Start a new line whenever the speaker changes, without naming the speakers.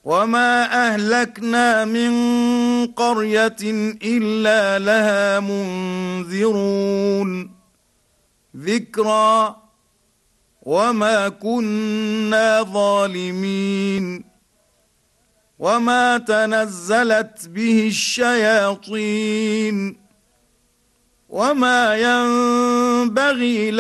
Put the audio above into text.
وما أهلكنا من قرية إلا لها منذرون ذكرى وما كنا ظالمين وما تنزلت به الشياطين وما ينبغي